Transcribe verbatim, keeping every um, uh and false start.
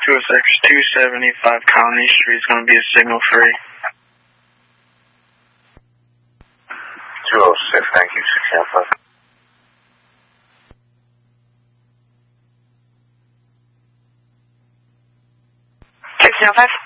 two oh six, two seventy-five Colony Street is going to be a signal free. two oh six, thank you, six oh five. six oh five.